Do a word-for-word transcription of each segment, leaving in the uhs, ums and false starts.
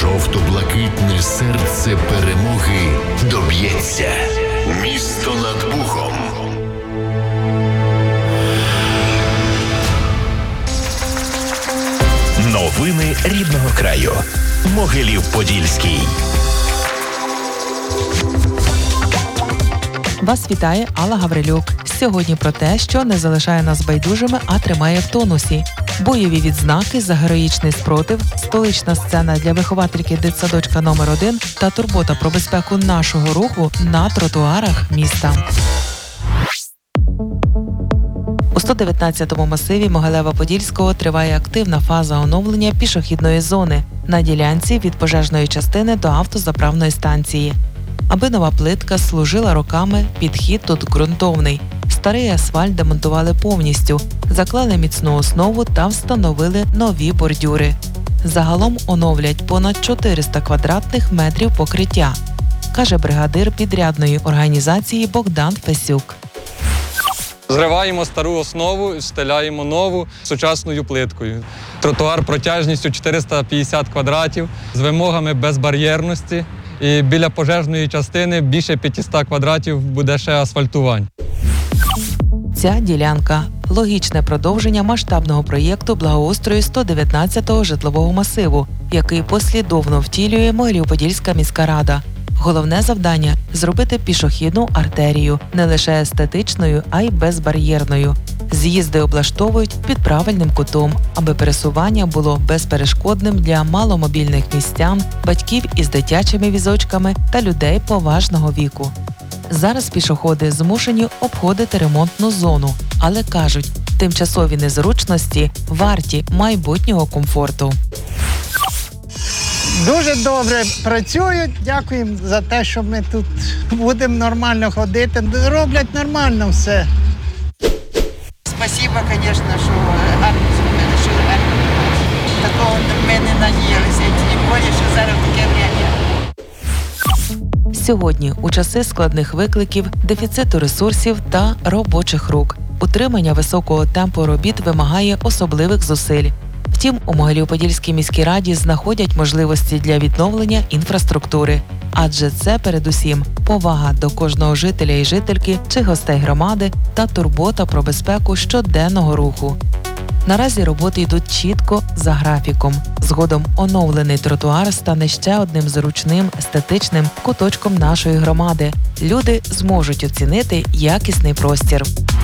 Жовто-блакитне серце перемоги доб'ється. Місто над Бухом. Новини рідного краю. Могилів-Подільський. Вас вітає Алла Гаврилюк. Сьогодні про те, що не залишає нас байдужими, а тримає в тонусі. Бойові відзнаки за героїчний спротив, столична сцена для виховательки дитсадочка номер один та турбота про безпеку нашого руху на тротуарах міста. У сто дев'ятнадцятому масиві Могилева-Подільського триває активна фаза оновлення пішохідної зони на ділянці від пожежної частини до автозаправної станції. Аби нова плитка служила роками, підхід тут ґрунтовний. Старий асфальт демонтували повністю, заклали міцну основу та встановили нові бордюри. Загалом оновлять понад чотириста квадратних метрів покриття, каже бригадир підрядної організації Богдан Фесюк. Зриваємо стару основу, стеляємо нову сучасною плиткою. Тротуар протяжністю чотириста п'ятдесят квадратів з вимогами безбар'єрності. І біля пожежної частини більше п'ятсот квадратів буде ще асфальтувань. Ця ділянка – логічне продовження масштабного проєкту благоустрою сто дев'ятнадцятого житлового масиву, який послідовно втілює Могилів-Подільська міська рада. Головне завдання – зробити пішохідну артерію не лише естетичною, а й безбар'єрною. З'їзди облаштовують під правильним кутом, аби пересування було безперешкодним для маломобільних містян, батьків із дитячими візочками та людей поважного віку. Зараз пішоходи змушені обходити ремонтну зону, але кажуть, тимчасові незручності варті майбутнього комфорту. Дуже добре працюють. Дякуємо за те, що ми тут будемо нормально ходити. Роблять нормально все. Спасибо, звісно, що гарно зробили, що гарно. Такого ми не надіялися, тим більше, що зараз таке время. Сьогодні, у часи складних викликів, дефіциту ресурсів та робочих рук, утримання високого темпу робіт вимагає особливих зусиль. Втім, у Могилів-Подільській міській раді знаходять можливості для відновлення інфраструктури. Адже це, передусім, повага до кожного жителя і жительки чи гостей громади та турбота про безпеку щоденного руху. Наразі роботи йдуть чітко за графіком. Згодом оновлений тротуар стане ще одним зручним, естетичним куточком нашої громади. Люди зможуть оцінити якісний простір.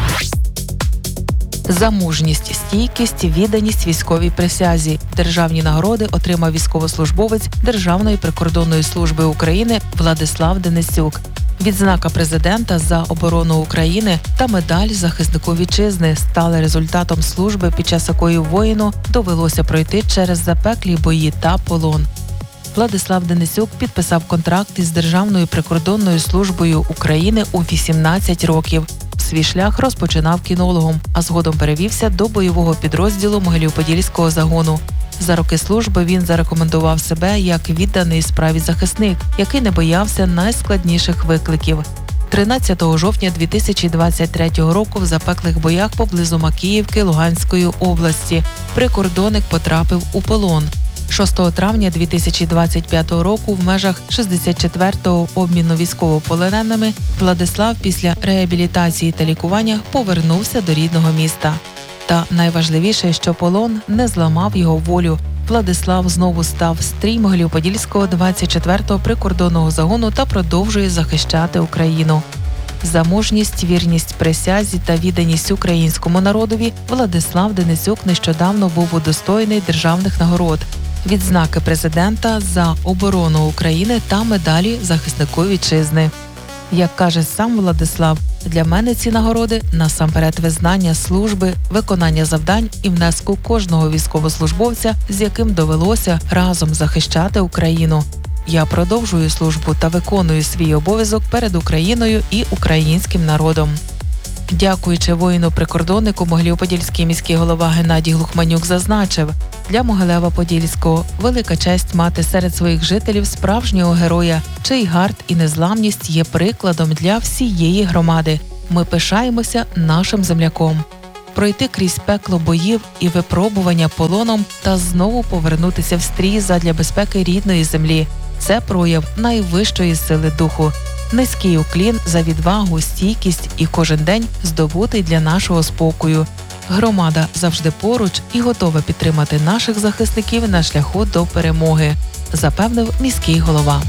За мужність, стійкість, відданість військовій присязі. Державні нагороди отримав військовослужбовець Державної прикордонної служби України Владислав Денисюк. Відзнака президента за оборону України та медаль захиснику вітчизни стали результатом служби, під час якої воїну довелося пройти через запеклі бої та полон. Владислав Денисюк підписав контракт із Державною прикордонною службою України у вісімнадцять років. Свій шлях розпочинав кінологом, а згодом перевівся до бойового підрозділу Могилів-Подільського загону. За роки служби він зарекомендував себе як відданий справі захисник, який не боявся найскладніших викликів. тринадцятого жовтня дві тисячі двадцять третього року в запеклих боях поблизу Макіївки Луганської області прикордонник потрапив у полон. шостого травня дві тисячі двадцять п'ятого року в межах шістдесят четвертого обміну військовополоненими Владислав після реабілітації та лікування повернувся до рідного міста. Та найважливіше, що полон не зламав його волю. Владислав знову став в стрій Могилів-Подільського двадцять четвертого прикордонного загону та продовжує захищати Україну. За мужність, вірність присязі та відданість українському народові Владислав Денисюк нещодавно був удостоєний державних нагород, відзнаки президента за оборону України та медалі захиснику вітчизни. Як каже сам Владислав, для мене ці нагороди – насамперед визнання служби, виконання завдань і внеску кожного військовослужбовця, з яким довелося разом захищати Україну. Я продовжую службу та виконую свій обов'язок перед Україною і українським народом. Дякуючи воїну-прикордоннику, Могилів-Подільський міський голова Геннадій Глухманюк зазначив, для Могилева-Подільського велика честь мати серед своїх жителів справжнього героя, чий гард і незламність є прикладом для всієї громади. Ми пишаємося нашим земляком. пройти крізь пекло боїв і випробування полоном та знову повернутися в стрій задля безпеки рідної землі. Це прояв найвищої сили духу. Низький уклін за відвагу, стійкість і кожен день здобутий для нашого спокою. Громада завжди поруч і готова підтримати наших захисників на шляху до перемоги, запевнив міський голова.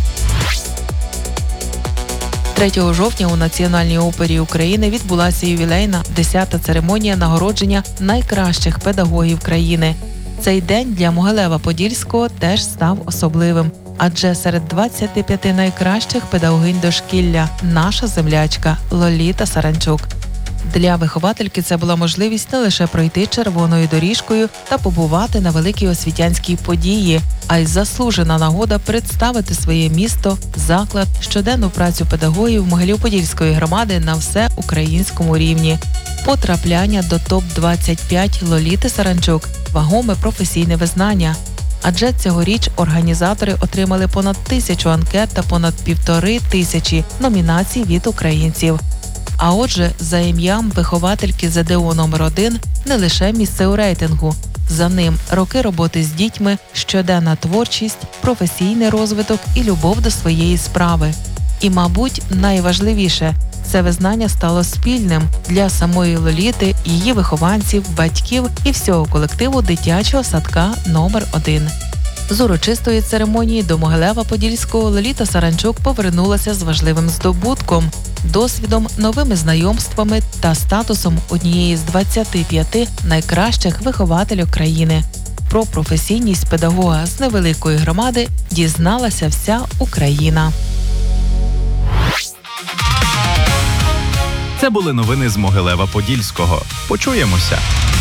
третього жовтня у Національній опері України відбулася ювілейна десята церемонія нагородження найкращих педагогів країни. Цей день для Могилева-Подільського теж став особливим, адже серед двадцяти п'яти найкращих педагогинь дошкілля наша землячка Лоліта Саранчук. Для виховательки це була можливість не лише пройти червоною доріжкою та побувати на великій освітянській події, а й заслужена нагода представити своє місто, заклад, щоденну працю педагогів Могилів-Подільської громади на всеукраїнському рівні. Потрапляння до топ двадцять п'ять Лоліти Саранчук – вагоме професійне визнання. Адже цьогоріч організатори отримали понад тисячу анкет та понад півтори тисячі номінацій від українців. А отже, за ім'ям виховательки зе де о номер один не лише місце у рейтингу. За ним роки роботи з дітьми, щоденна творчість, професійний розвиток і любов до своєї справи. І, мабуть, найважливіше – це визнання стало спільним для самої Лоліти, її вихованців, батьків і всього колективу дитячого садка номер один. З урочистої церемонії до Могилева-Подільського Лоліта Саранчук повернулася з важливим здобутком, досвідом, новими знайомствами та статусом однієї з двадцяти п'яти найкращих вихователів країни. Про професійність педагога з невеликої громади дізналася вся Україна. Це були новини з Могилева-Подільського. Почуємося!